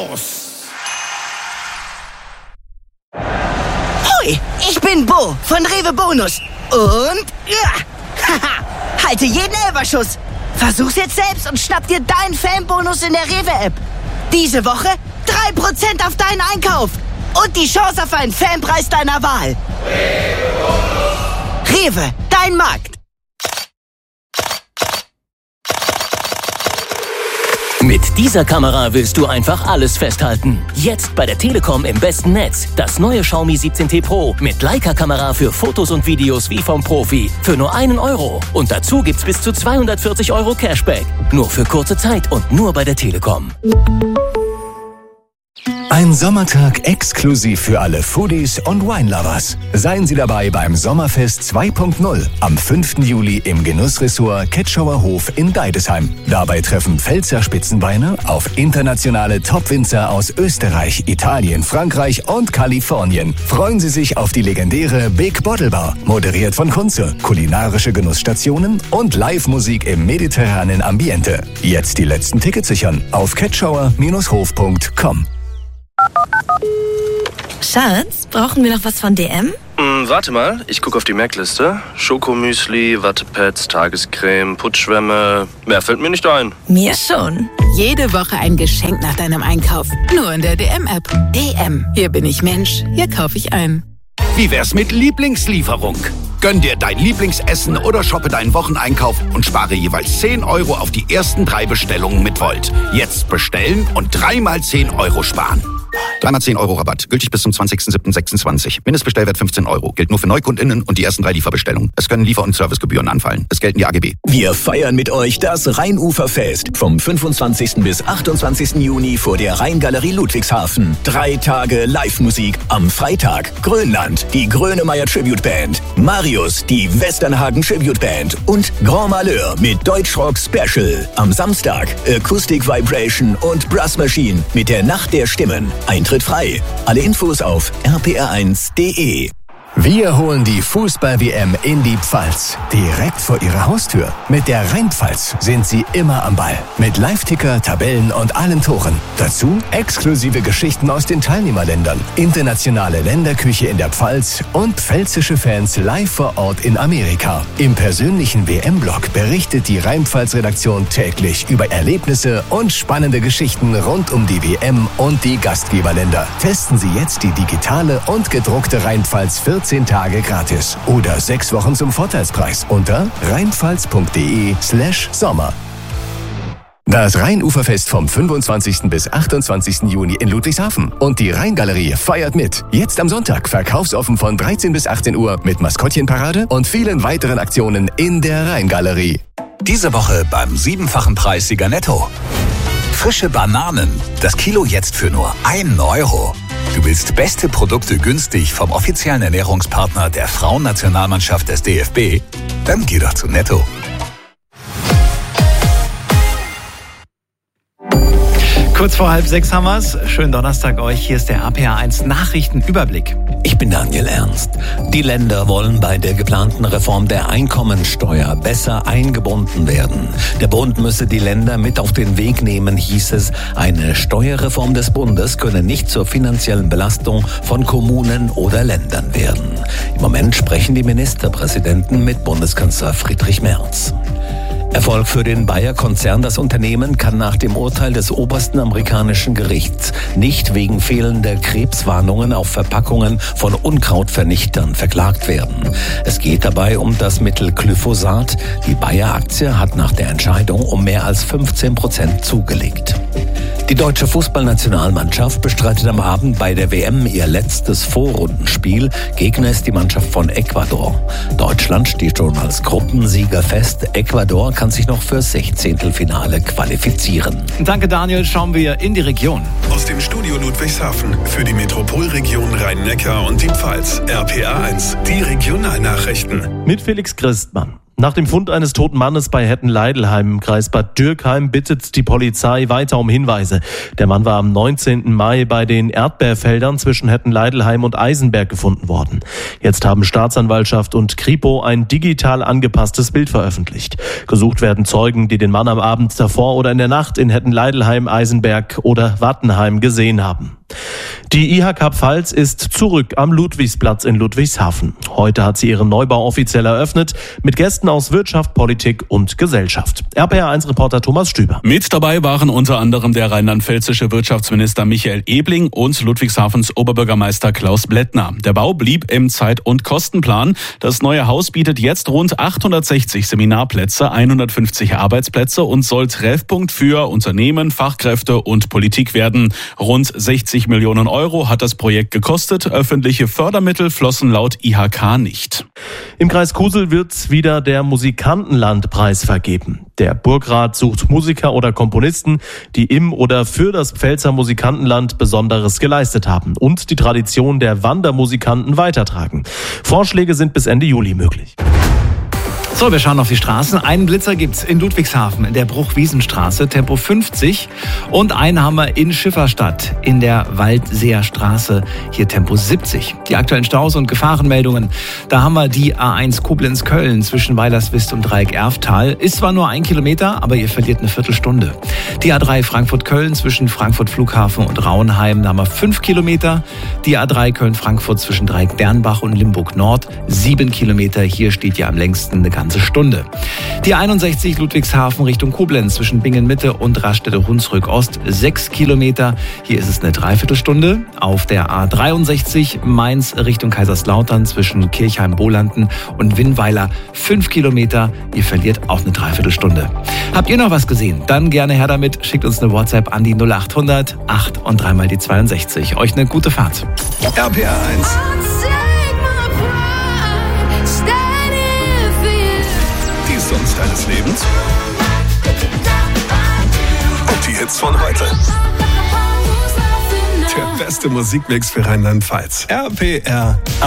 Bonus! Hoi, ich bin Bo von Rewe Bonus. Und halte jeden Elferschuss. Versuch's jetzt selbst und schnapp dir deinen Fanbonus in der Rewe-App. Diese Woche 3% auf deinen Einkauf. Und die Chance auf einen Fanpreis deiner Wahl. Rewe, dein Markt. Mit dieser Kamera willst du einfach alles festhalten. Jetzt bei der Telekom im besten Netz. Das neue Xiaomi 17T Pro mit Leica-Kamera für Fotos und Videos wie vom Profi. Für nur €1. Und dazu gibt's bis zu 240 € Cashback. Nur für kurze Zeit und nur bei der Telekom. Ein Sommertag exklusiv für alle Foodies und Wine-Lovers. Seien Sie dabei beim Sommerfest 2.0 am 5. Juli im Genussressort Ketschauer Hof in Deidesheim. Dabei treffen Pfälzer Spitzenweine auf internationale Top-Winzer aus Österreich, Italien, Frankreich und Kalifornien. Freuen Sie sich auf die legendäre Big Bottle Bar, moderiert von Kunze, kulinarische Genussstationen und Live-Musik im mediterranen Ambiente. Jetzt die letzten Tickets sichern auf ketschauer-hof.com. Schatz, brauchen wir noch was von DM? Warte mal, ich gucke auf die Merkliste. Schokomüsli, Wattepads, Tagescreme, Putzschwämme. Mehr fällt mir nicht ein. Mir schon. Jede Woche ein Geschenk nach deinem Einkauf. Nur in der DM-App. DM. Hier bin ich Mensch. Hier kaufe ich ein. Wie wär's mit Lieblingslieferung? Gönn dir dein Lieblingsessen oder shoppe deinen Wocheneinkauf und spare jeweils 10 € auf die ersten 3 Bestellungen mit Volt. Jetzt bestellen und 3 mal 10 € sparen. 3 mal 10 € Rabatt. Gültig bis zum 20.07.26. Mindestbestellwert 15 €. Gilt nur für NeukundInnen und die ersten 3 Lieferbestellungen. Es können Liefer- und Servicegebühren anfallen. Es gelten die AGB. Wir feiern mit euch das Rheinuferfest vom 25. bis 28. Juni vor der Rheingalerie Ludwigshafen. 3 Tage Live-Musik. Am Freitag Grönland, die Grönemeyer Tribute Band. Marius, die Westernhagen Tribute Band. Und Grand Malheur mit Deutschrock Special. Am Samstag Acoustic Vibration und Brass Machine mit der Nacht der Stimmen. Eintritt frei. Alle Infos auf rpr1.de. Wir holen die Fußball-WM in die Pfalz. Direkt vor Ihrer Haustür. Mit der Rheinpfalz sind Sie immer am Ball. Mit Live-Ticker, Tabellen und allen Toren. Dazu exklusive Geschichten aus den Teilnehmerländern. Internationale Länderküche in der Pfalz und pfälzische Fans live vor Ort in Amerika. Im persönlichen WM-Blog berichtet die Rheinpfalz-Redaktion täglich über Erlebnisse und spannende Geschichten rund um die WM und die Gastgeberländer. Testen Sie jetzt die digitale und gedruckte Rheinpfalz 14 Tage gratis oder 6 Wochen zum Vorteilspreis unter rheinpfalz.de/Sommer. Das Rheinuferfest vom 25. bis 28. Juni in Ludwigshafen. Und die Rheingalerie feiert mit. Jetzt am Sonntag verkaufsoffen von 13 bis 18 Uhr mit Maskottchenparade und vielen weiteren Aktionen in der Rheingalerie. Diese Woche beim 7-fachen Preis Sieger Netto. Frische Bananen. Das Kilo jetzt für nur 1 €. Du willst beste Produkte günstig vom offiziellen Ernährungspartner der Frauennationalmannschaft des DFB? Dann geh doch zu Netto. Kurz vor 5:30 haben wir's. Schönen Donnerstag euch. Hier ist der RPR1 Nachrichtenüberblick. Ich bin Daniel Ernst. Die Länder wollen bei der geplanten Reform der Einkommensteuer besser eingebunden werden. Der Bund müsse die Länder mit auf den Weg nehmen, hieß es. Eine Steuerreform des Bundes könne nicht zur finanziellen Belastung von Kommunen oder Ländern werden. Im Moment sprechen die Ministerpräsidenten mit Bundeskanzler Friedrich Merz. Erfolg für den Bayer-Konzern. Das Unternehmen kann nach dem Urteil des obersten amerikanischen Gerichts nicht wegen fehlender Krebswarnungen auf Verpackungen von Unkrautvernichtern verklagt werden. Es geht dabei um das Mittel Glyphosat. Die Bayer-Aktie hat nach der Entscheidung um mehr als 15% zugelegt. Die deutsche Fußballnationalmannschaft bestreitet am Abend bei der WM ihr letztes Vorrundenspiel. Gegner ist die Mannschaft von Ecuador. Deutschland steht schon als Gruppensieger fest. Ecuador kann sich noch fürs 16. qualifizieren. Danke Daniel, schauen wir in die Region. Aus dem Studio Ludwigshafen für die Metropolregion Rhein-Neckar und die Pfalz. RPR1, die Regionalnachrichten. Mit Felix Christmann. Nach dem Fund eines toten Mannes bei Hetten-Leidelheim im Kreis Bad Dürkheim bittet die Polizei weiter um Hinweise. Der Mann war am 19. Mai bei den Erdbeerfeldern zwischen Hetten-Leidelheim und Eisenberg gefunden worden. Jetzt haben Staatsanwaltschaft und Kripo ein digital angepasstes Bild veröffentlicht. Gesucht werden Zeugen, die den Mann am Abend davor oder in der Nacht in Hetten-Leidelheim, Eisenberg oder Wattenheim gesehen haben. Die IHK Pfalz ist zurück am Ludwigsplatz in Ludwigshafen. Heute hat sie ihren Neubau offiziell eröffnet, mit Gästen aus Wirtschaft, Politik und Gesellschaft. RPR1-Reporter Thomas Stüber. Mit dabei waren unter anderem der rheinland-pfälzische Wirtschaftsminister Michael Ebling und Ludwigshafens Oberbürgermeister Klaus Blättner. Der Bau blieb im Zeit- und Kostenplan. Das neue Haus bietet jetzt rund 860 Seminarplätze, 150 Arbeitsplätze und soll Treffpunkt für Unternehmen, Fachkräfte und Politik werden. Rund 60 Millionen Euro hat das Projekt gekostet. Öffentliche Fördermittel flossen laut IHK nicht. Im Kreis Kusel wird wieder der Musikantenlandpreis vergeben. Der Burgrat sucht Musiker oder Komponisten, die im oder für das Pfälzer Musikantenland Besonderes geleistet haben und die Tradition der Wandermusikanten weitertragen. Vorschläge sind bis Ende Juli möglich. So, wir schauen auf die Straßen. Einen Blitzer gibt's in Ludwigshafen in der Bruch-Wiesenstraße, Tempo 50. Und einen haben wir in Schifferstadt in der Waldseer Straße, hier Tempo 70. Die aktuellen Staus und Gefahrenmeldungen. Da haben wir die A1 Koblenz-Köln zwischen Weilerswist und Dreieck-Erftal. Ist zwar nur 1 Kilometer, aber ihr verliert eine Viertelstunde. Die A3 Frankfurt-Köln zwischen Frankfurt-Flughafen und Rauenheim, da haben wir 5 Kilometer. Die A3 Köln-Frankfurt zwischen Dreieck-Bernbach und Limburg-Nord, 7 Kilometer. Hier steht ja am längsten eine ganze Stunde. Die 61 Ludwigshafen Richtung Koblenz zwischen Bingen-Mitte und Raststätte-Hunsrück-Ost, 6 Kilometer. Hier ist es eine Dreiviertelstunde. Auf der A63 Mainz Richtung Kaiserslautern zwischen Kirchheim-Bolanden und Winnweiler, 5 Kilometer. Ihr verliert auch eine Dreiviertelstunde. Habt ihr noch was gesehen? Dann gerne her damit. Schickt uns eine WhatsApp an die 0800 8 und 3 mal die 62. Euch eine gute Fahrt. RPR1. Sonst deines Lebens und die Hits von heute. Der beste Musikmix für Rheinland-Pfalz. RPR1.